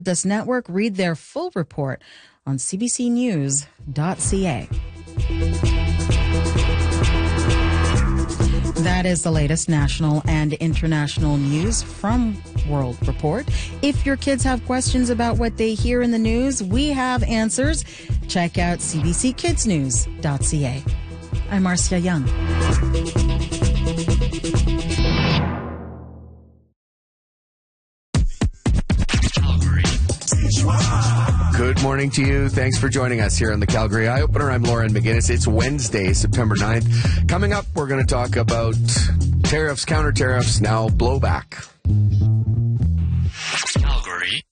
This network. Read their full report on cbcnews.ca. That is the latest national and international news from World Report. If your kids have questions about what they hear in the news, we have answers. Check out cbckidsnews.ca. I'm Marcia Young. Good morning to you. Thanks for joining us here on the Calgary Eye Opener. I'm Lauren McGinnis. It's Wednesday, September 9th. Coming up, we're going to talk about tariffs, counter tariffs, now blowback. Calgary.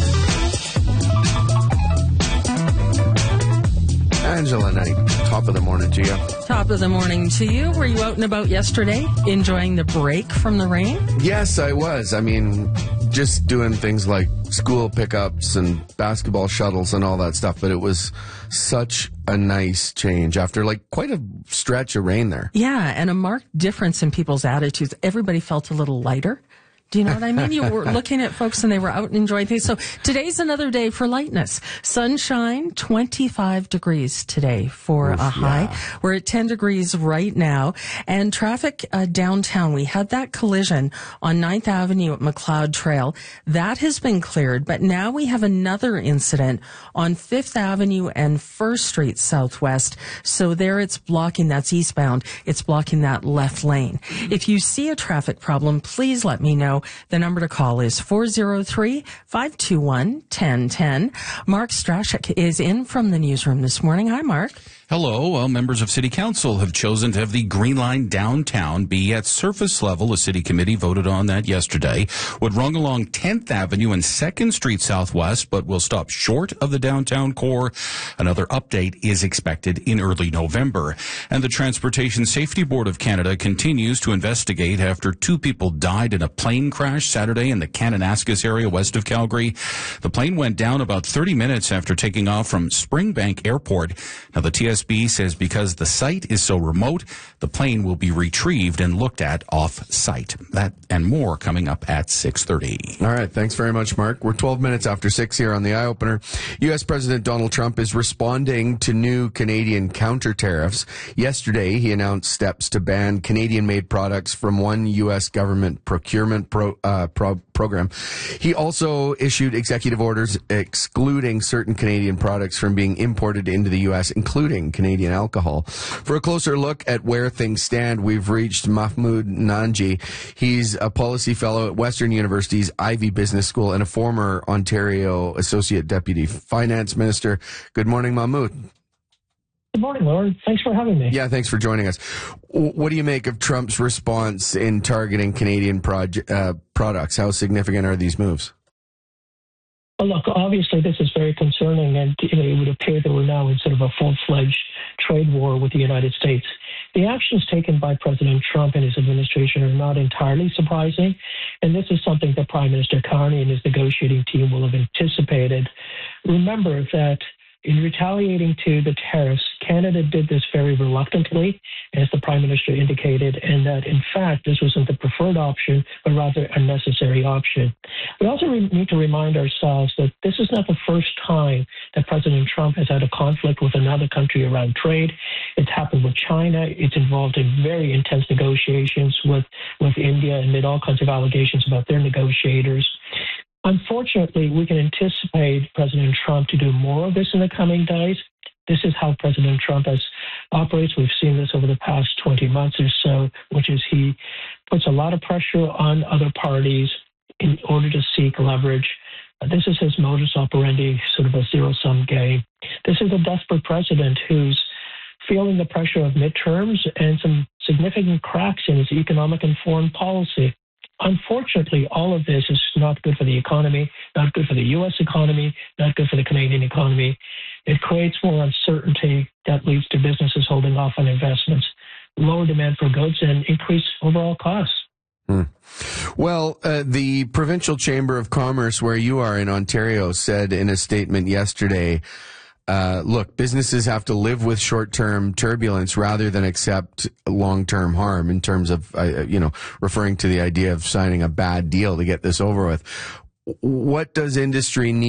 Angela Knight, top of the morning to you. Top of the morning to you. Were you out and about yesterday, enjoying the break from the rain? Yes, I was. I mean, just doing things like school pickups and basketball shuttles and all that stuff, but it was such a nice change after like quite a stretch of rain there. Yeah, and a marked difference in people's attitudes. Everybody felt a little lighter. Do you know what I mean? You were looking at folks and they were out and enjoying things. So today's another day for lightness. Sunshine, 25 degrees today for a high. Yeah. We're at 10 degrees right now. And traffic downtown, we had that collision on 9th Avenue at McLeod Trail. That has been cleared, but now we have another incident on 5th Avenue and 1st Street Southwest. So there it's blocking, that's eastbound, it's blocking that left lane. If you see a traffic problem, please let me know. The number to call is 403-521-1010. Mark Strashek is in from the newsroom this morning. Hi, Mark. Hello. Well, members of City Council have chosen to have the Green Line downtown be at surface level. A city committee voted on that yesterday. Would run along 10th Avenue and 2nd Street Southwest, but will stop short of the downtown core. Another update is expected in early November. And the Transportation Safety Board of Canada continues to investigate after 2 people died in a plane crash Saturday in the Kananaskis area west of Calgary. The plane went down about 30 minutes after taking off from Springbank Airport. Now, the TSB says because the site is so remote, the plane will be retrieved and looked at off-site. That and more coming up at 6:30. All right. Thanks very much, Mark. We're 12 minutes after 6 here on the Eye Opener. U.S. President Donald Trump is responding to new Canadian counter tariffs. Yesterday, he announced steps to ban Canadian-made products from one U.S. government procurement program. He also issued executive orders excluding certain Canadian products from being imported into the U.S., including Canadian alcohol. For a closer look at where things stand, we've reached Mahmoud Nanji. He's a policy fellow at Western University's Ivey Business School and a former Ontario Associate Deputy Finance Minister. Good morning, Mahmoud. Good morning, Lauren. Thanks for having me. Yeah, thanks for joining us. What do you make of Trump's response in targeting Canadian products? How significant are these moves? Well, look, obviously this is very concerning, and it would appear that we're now in sort of a full-fledged trade war with the United States. The actions taken by President Trump and his administration are not entirely surprising, and this is something that Prime Minister Carney and his negotiating team will have anticipated. Remember that in retaliating to the tariffs, Canada did this very reluctantly, as the Prime Minister indicated, and that, in fact, this wasn't the preferred option, but rather a necessary option. We also need to remind ourselves that this is not the first time that President Trump has had a conflict with another country around trade. It's happened with China. It's involved in very intense negotiations with India and made all kinds of allegations about their negotiators. Unfortunately, we can anticipate President Trump to do more of this in the coming days. This is how President Trump operates. We've seen this over the past 20 months or so, which is he puts a lot of pressure on other parties in order to seek leverage. This is his modus operandi, sort of a zero-sum game. This is a desperate president who's feeling the pressure of midterms and some significant cracks in his economic and foreign policy. Unfortunately, all of this is not good for the economy, not good for the U.S. economy, not good for the Canadian economy. It creates more uncertainty that leads to businesses holding off on investments, lower demand for goods, and increased overall costs. Well, the Provincial Chamber of Commerce, where you are in Ontario, said in a statement yesterday, look, businesses have to live with short-term turbulence rather than accept long-term harm in terms of, referring to the idea of signing a bad deal to get this over with. what does industry need